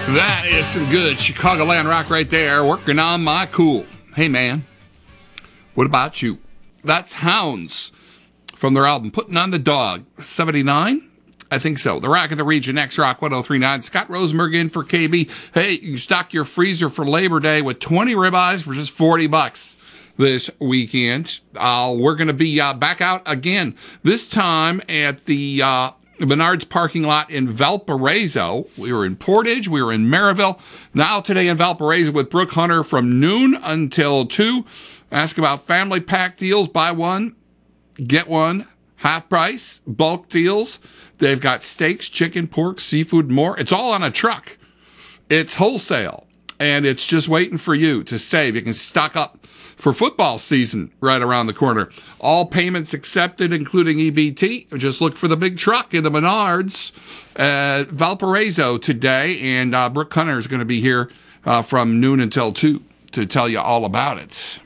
That is some good Chicagoland rock right there. Working on my cool. Hey, man. What about you? That's Hounds from their album Putting on the Dog. 79? I think so. The Rock of the Region, X-Rock 1039. Scott Rosenberg in for KB. Hey, you stock your freezer for Labor Day with 20 ribeyes for just $40 this weekend. We're going to be back out again, this time at the Menards parking lot in Valparaiso. We were in Portage. We were in Maryville. Now today in Valparaiso with Brooke Hunter from noon until 2. Ask about family pack deals. Buy one, get one, half price, bulk deals. They've got steaks, chicken, pork, seafood, more. It's all on a truck. It's wholesale, and it's just waiting for you to save. You can stock up for football season right around the corner. All payments accepted, including EBT. Just look for the big truck in the Menards at Valparaiso today, and Brooke Hunter is going to be here from noon until 2 to tell you all about it.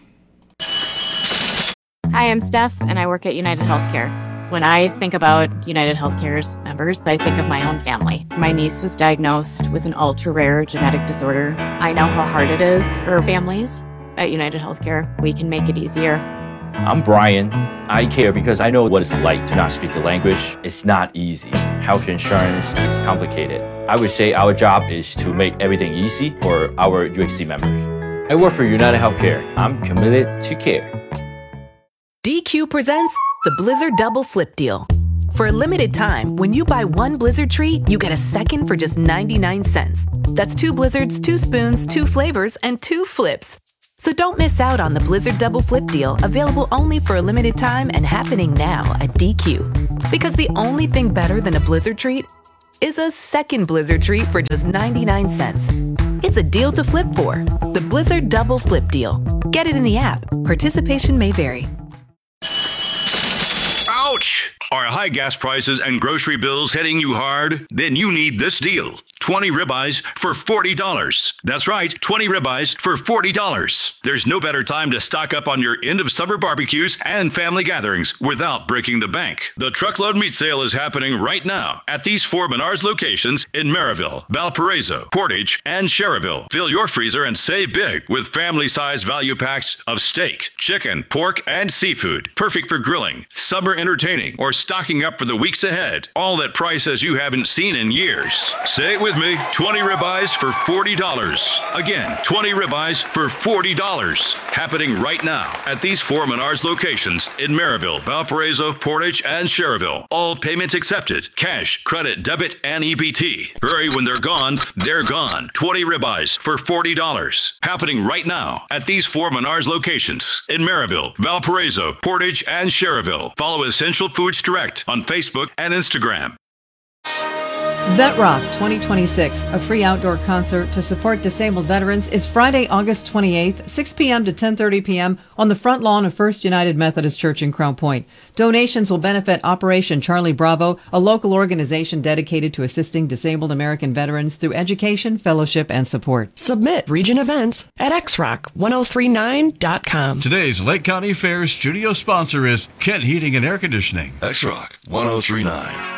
Hi, I'm Steph, and I work at United Healthcare. When I think about United Healthcare's members, I think of my own family. My niece was diagnosed with an ultra-rare genetic disorder. I know how hard it is for families. At United Healthcare, we can make it easier. I'm Brian. I care because I know what it's like to not speak the language. It's not easy. Health insurance is complicated. I would say our job is to make everything easy for our UHC members. I work for United Healthcare. I'm committed to care. DQ presents the Blizzard Double Flip Deal. For a limited time, when you buy one Blizzard treat, you get a second for just 99 cents. That's 2 Blizzards, 2 spoons, 2 flavors, and 2 flips. So don't miss out on the Blizzard Double Flip Deal, available only for a limited time and happening now at DQ. Because the only thing better than a Blizzard treat is a second Blizzard treat for just 99 cents. It's a deal to flip for. The Blizzard Double Flip Deal. Get it in the app. Participation may vary. Ouch! Are high gas prices and grocery bills hitting you hard? Then you need this deal. 20 ribeyes for $40. That's right, 20 ribeyes for $40. There's no better time to stock up on your end of summer barbecues and family gatherings without breaking the bank. The truckload meat sale is happening right now at these 4 Menards locations in Maryville, Valparaiso, Portage, and Cherryville. Fill your freezer and save big with family-sized value packs of steak, chicken, pork, and seafood. Perfect for grilling, summer entertaining, or stocking up for the weeks ahead. All at prices you haven't seen in years. Say it with me, 20 ribeyes for $40. Again, 20 ribeyes for $40. Happening right now at these 4 Menards locations in Maryville, Valparaiso, Portage, and Cherryville. All payments accepted. Cash, credit, debit, and EBT. Hurry, when they're gone, they're gone. 20 ribeyes for $40. Happening right now at these 4 Menards locations in Maryville, Valparaiso, Portage, and Cherryville. Follow Essential Foods Direct on Facebook and Instagram. Vet Rock 2026, a free outdoor concert to support disabled veterans, is Friday, August 28th, 6 p.m. to 10:30 p.m. on the front lawn of First United Methodist Church in Crown Point. Donations will benefit Operation Charlie Bravo, a local organization dedicated to assisting disabled American veterans through education, fellowship, and support. Submit region events at xrock1039.com. Today's Lake County Fair studio sponsor is Kent Heating and Air Conditioning. X-Rock 1039.